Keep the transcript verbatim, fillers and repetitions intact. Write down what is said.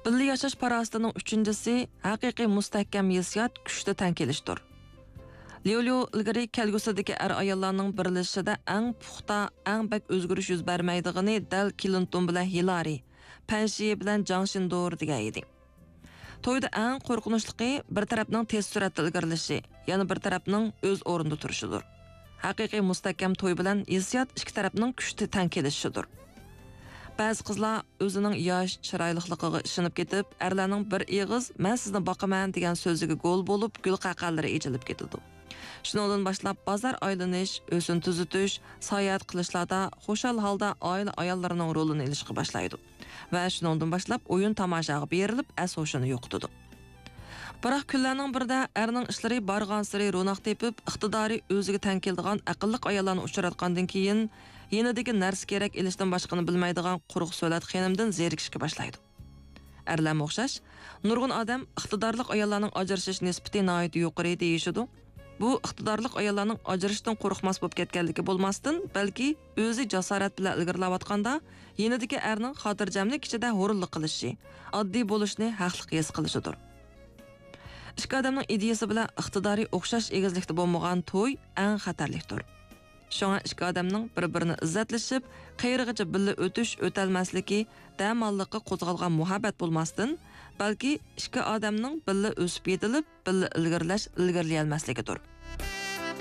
Birga yashash parasitining uchinchisi haqiqiy mustahkam hissiyot kuchli tan kelishdir. Liolio ilgari kelgusidagi er ayollarning birlashishida eng puxta, eng bak o'zgarish yuz bermaydigini dal Clinton bilan Hillary, Pence bilan John Shindor degan edi. To'yda eng qo'rqinchlisi bir tarafning tez suratda ilgarilashi, yana bir tarafning o'z o'rnida turishidir. Haqiqiy mustahkam to'y bilan hissiyot ikki tarafning kuchli tan kelishidir. Ba'zi qizlar o'zining yosh, chiroyligligiga ishonib ketib, erlarning bir ig'iz "Men sizni boqaman" degan so'ziga go'l bo'lib, gul qaqallari ejilib ketadi. Shundan boshlab bozor aylanish, o'sin tuzitish, sayohat qilishlarda xo'shal holda oila ayollarining rolini ilishga boshlaydi. Va shundan boshlab o'yin tomoshaga berilib, asoshini yo'qotadi. Biroq kunlarning birida erning ishlari borgan sari ro'naq tepib, iqtidori o'ziga tan keladigan aqlli ayollarni uchratgandan keyin yenidagi narsa kerak elishdan boshqani bilmaydigan quruq so'lat xonimdan zerikishga boshlaydi. Erlar o'xshash, nurg'un odam iqtidorli ayollarning ajrashish nisbati nihoyat yuqori deyishidi. Bu iqtidorli ayollarning ajrashishdan qo'rqmas bo'lib ketganligi bo'lmasdan, balki o'zi jasorat bilan ilgarilayotganda yenidagi erning xotirjamlik ichida hurlik qilishi, oddiy bo'lishni haqliq his qilishidir. Ikki odamning ideyasi bilan iqtidoriy o'xshash egizlikda bo'lmagan to'y eng xatarlikdir. Shunga ikki odamning bir-birini izzatlashib, qayrig'icha birga o'tish, o'talmasligi, damalliqqa qo'zg'algan muhabbat bo'lmasdan, balki ikki odamning birga o'sib yetilib, birga ilgirlash, ilgirlay olmasligidir.